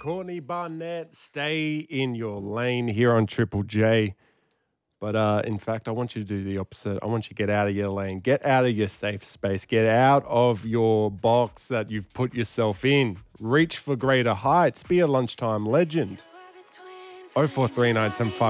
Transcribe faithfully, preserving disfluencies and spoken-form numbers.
Courtney Barnett, stay in your lane here on Triple J. But uh, in fact, I want you to do the opposite. I want you to get out of your lane. Get out of your safe space. Get out of your box that you've put yourself in. Reach for greater heights. Be a lunchtime legend. oh four three nine seven five